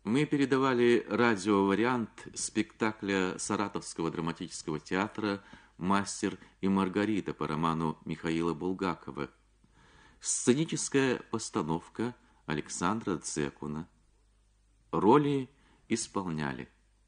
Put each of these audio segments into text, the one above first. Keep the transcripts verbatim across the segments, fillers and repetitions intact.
Мы передавали радиовариант спектакля Саратовского драматического театра «Мастер и Маргарита» по роману Михаила Булгакова. Сценическая постановка Александра Дзекуна. Роли исполняли.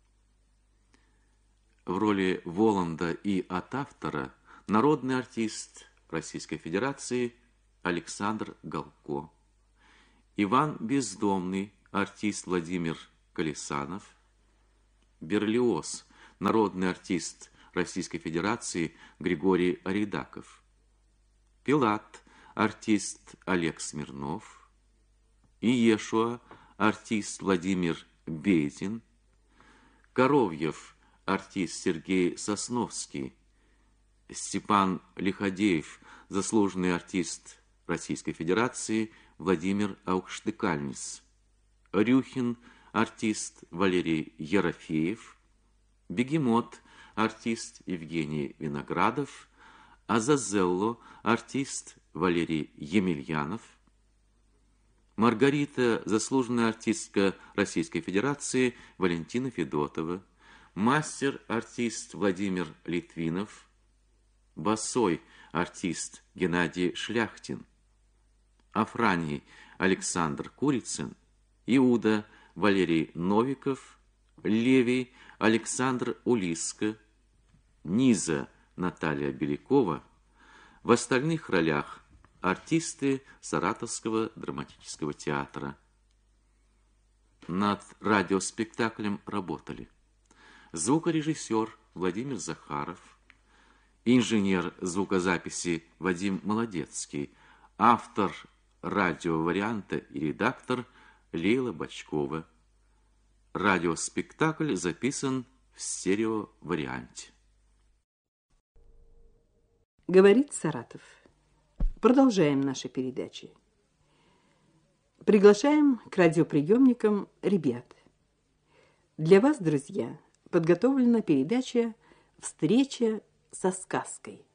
В роли Воланда и от автора народный артист Российской Федерации Александр Галко, Иван Бездомный, артист Владимир Колесанов, Берлиоз, народный артист Российской Федерации Григорий Аридаков, Пилат, артист Олег Смирнов, Иешуа, артист Владимир Бейдин, Коровьев, артист Сергей Сосновский, Степан Лиходеев, заслуженный артист Российской Федерации Владимир Аукштыкальнис, Рюхин, артист Валерий Ерофеев, Бегемот, артист Евгений Виноградов, Азазелло, артист Валерий Емельянов, Маргарита, заслуженная артистка Российской Федерации Валентина Федотова, мастер, артист Владимир Литвинов, Босой, артист Геннадий Шляхтин, Афраний Александр Курицын, Иуда Валерий Новиков, Левий Александр Улиско, Низа Наталья Белякова. В остальных ролях артисты Саратовского драматического театра. Над радиоспектаклем работали звукорежиссер Владимир Захаров, инженер звукозаписи Вадим Молодецкий, автор радиоварианта и редактор Лейла Бочкова. Радиоспектакль записан в стереоварианте. Говорит Саратов. Продолжаем наши передачи. Приглашаем к радиоприемникам ребят. Для вас, друзья, подготовлена передача «Встреча со сказкой».